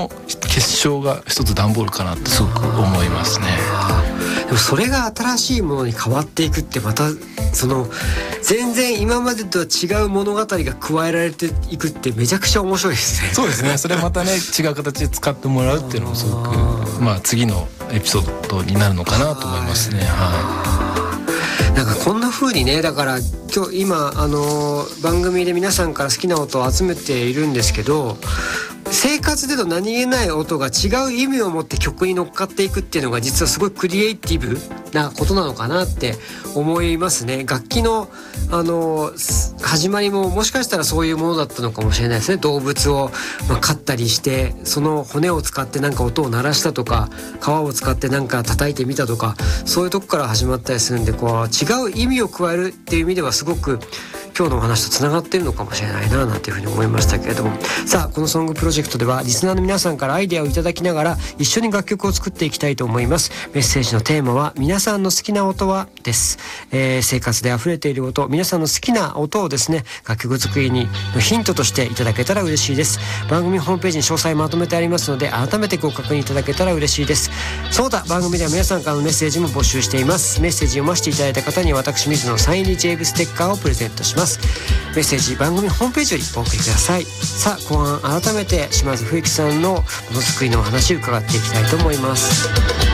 の結晶が一つ段ボールかなってすごく思いますね。 でもそれが新しいものに変わっていくってまたその全然今までとは違う物語が加えられていくってめちゃくちゃ面白いですね。 そうですね。それまたね違う形で使ってもらうっていうのもすごく次のエピソードになるのかなと思いますね。 なんかこんな風にね、だから今番組で皆さんから好きな音を集めているんですけど、生活での何気ない音が違う意味を持って曲に乗っかっていくっていうのが実はすごいクリエイティブなことなのかなって思いますね。楽器の始まりももしかしたらそういうものだったのかもしれないですね。動物を飼ったりしてその骨を使ってなんか音を鳴らしたとか、皮を使ってなんか叩いてみたとか、そういうとこから始まったりするんで、こう違う意味を加えるっていう意味ではすごく今日のお話とつながっているのかもしれないななんていうふうに思いましたけれども、さあこのソングプロジェクトではリスナーの皆さんからアイデアをいただきながら一緒に楽曲を作っていきたいと思います。メッセージのテーマは皆さんの好きな音はです。生活で溢れている音、皆さんの好きな音をですね、楽曲作りにのヒントとしていただけたら嬉しいです。番組ホームページに詳細まとめてありますので改めてご確認いただけたら嬉しいです。その他番組では皆さんからのメッセージも募集しています。メッセージを読ませていただいた方には私水野のサイン入り JB ステッカーをプレゼントします。メッセージ番組ホームページよりお送りください。さあ後半改めて島津冬樹さんのものづくりのお話を伺っていきたいと思います。